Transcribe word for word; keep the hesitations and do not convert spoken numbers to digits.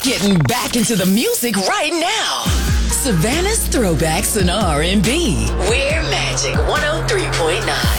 getting back into the music right now. Savannah's Throwbacks and R and B. We're Magic one oh three point nine.